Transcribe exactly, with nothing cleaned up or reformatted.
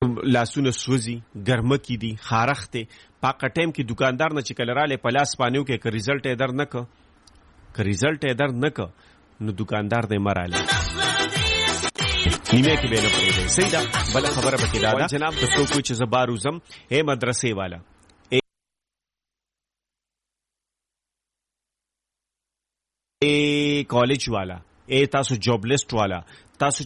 لاسونه سوزي ګرمکی دي خارخ ته پاکه ټایم کې دکاندار نه چې کله رااله پلاس پانیو کې ک ریزلټ یې در نه ک ک ریزلټ یې در نه ک نو دکاندار دې مراله نیمه کې به نه پرې صحیح ده بل خبره پکې دا ده جناب د څوک چې زبارو زم اے مدرسې والا اے کالج والا اے تاسو جاب لیسٹ والا